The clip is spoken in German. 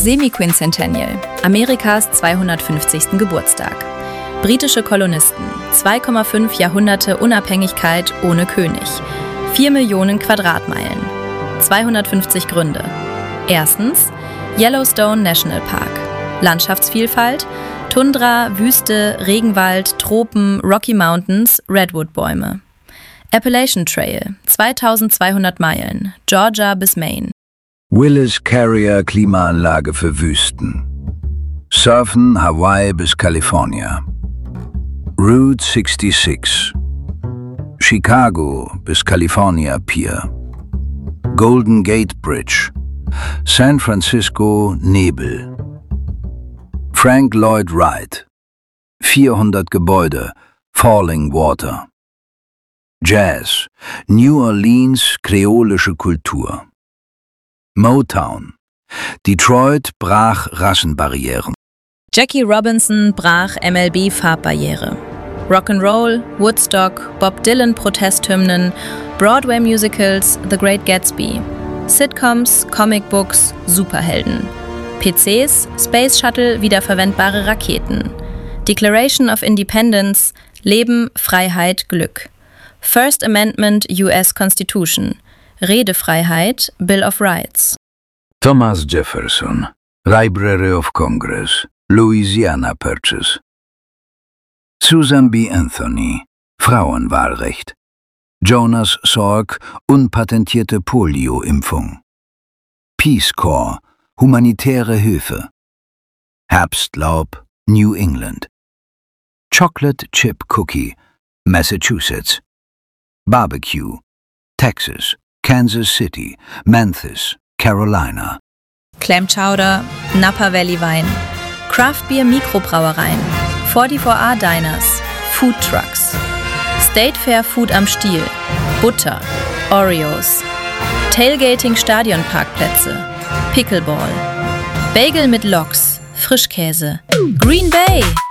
Semi-Quincentennial, Amerikas 250. Geburtstag. Britische Kolonisten, 2,5 Jahrhunderte Unabhängigkeit ohne König, 4 Millionen Quadratmeilen, 250 Gründe. Erstens, Yellowstone National Park. Landschaftsvielfalt, Tundra, Wüste, Regenwald, Tropen, Rocky Mountains, Redwood-Bäume. Appalachian Trail, 2200 Meilen, Georgia bis Maine. Willis Carrier Klimaanlage für Wüsten. Surfen Hawaii bis Kalifornien. Route 66. Chicago bis California Pier. Golden Gate Bridge. San Francisco Nebel. Frank Lloyd Wright. 400 Gebäude. Falling Water. Jazz. New Orleans kreolische Kultur. Motown. Detroit brach Rassenbarrieren. Jackie Robinson brach MLB-Farbbarriere. Rock'n'Roll, Woodstock, Bob Dylan Protesthymnen, Broadway-Musicals, The Great Gatsby, Sitcoms, Comicbooks, Superhelden, PCs, Space Shuttle, wiederverwendbare Raketen, Declaration of Independence, Leben, Freiheit, Glück, First Amendment US Constitution, Redefreiheit, Bill of Rights. Thomas Jefferson, Library of Congress, Louisiana Purchase. Susan B. Anthony, Frauenwahlrecht. Jonas Salk, unpatentierte Polio-Impfung. Peace Corps, humanitäre Hilfe. Herbstlaub, New England. Chocolate Chip Cookie, Massachusetts. Barbecue, Texas, Kansas City, Memphis, Carolina. Clam Chowder, Napa Valley Wein, Craft Beer Mikrobrauereien, 44A Diners, Food Trucks, State Fair Food am Stiel, Butter, Oreos, Tailgating Stadionparkplätze, Pickleball, Bagel mit Loks, Frischkäse, Green Bay,